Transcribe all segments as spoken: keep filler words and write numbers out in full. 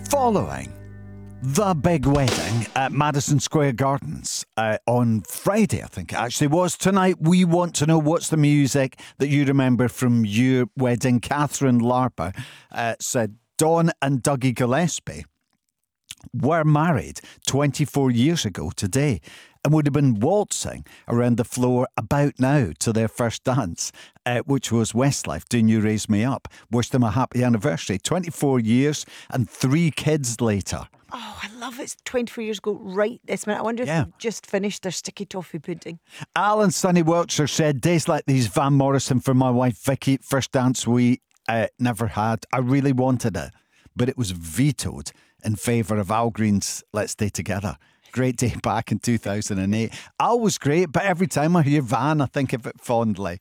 Following the big wedding at Madison Square Gardens uh, on Friday, I think it actually was. Tonight, we want to know what's the music that you remember from your wedding. Catherine Larper uh, said Dawn and Dougie Gillespie were married twenty-four years ago today and would have been waltzing around the floor about now to their first dance, uh, which was Westlife, doing You Raise Me Up. Wish them a happy anniversary. twenty-four years and three kids later. Oh, I love it. It's twenty-four years ago right this minute. I wonder if Yeah. they've just finished their sticky toffee pudding. Alan Sunny Wiltshire said, days like these, Van Morrison for my wife Vicky, first dance we uh, never had. I really wanted it, but it was vetoed in favour of Al Green's Let's Stay Together. Great day back in two thousand eight. Al was great, but every time I hear Van, I think of it fondly.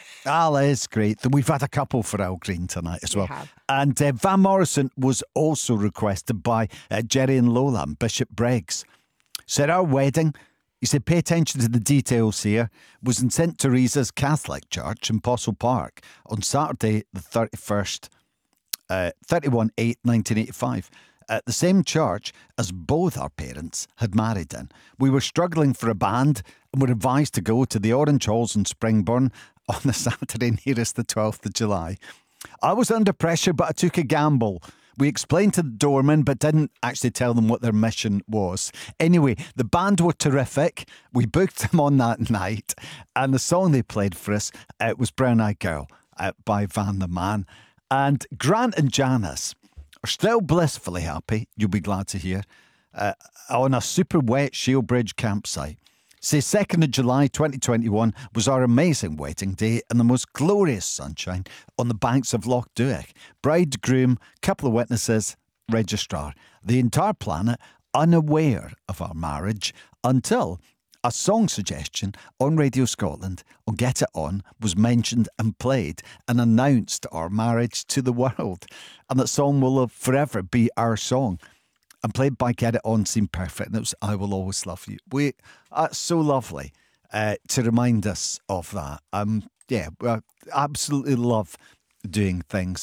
Al is great. We've had a couple for Al Green tonight as We well. have. And uh, Van Morrison was also requested by uh, Jerry and Lola and Bishop Briggs. Said our wedding, he said, pay attention to the details here, was in Saint Teresa's Catholic Church in Postle Park on Saturday the thirty-first, uh, thirty-one eight nineteen eighty-five. At the same church as both our parents had married in. We were struggling for a band and were advised to go to the Orange Halls in Springburn on the Saturday nearest the twelfth of July. I was under pressure, but I took a gamble. We explained to the doorman, but didn't actually tell them what their mission was. Anyway, the band were terrific. We booked them on that night, and the song they played for us uh, was Brown Eyed Girl uh, by Van the Man. And Grant and Janice are still blissfully happy, you'll be glad to hear, uh, on a super wet Shielbridge campsite. Say second of July twenty twenty-one was our amazing wedding day and the most glorious sunshine on the banks of Loch Duich. Bride, groom, couple of witnesses, registrar. The entire planet unaware of our marriage until a song suggestion on Radio Scotland on Get It On was mentioned and played and announced our marriage to the world. And that song will forever be our song. And played by Get It On seemed perfect. And it was I Will Always Love You. We, that's so lovely uh, to remind us of that. Um, yeah, I absolutely love doing things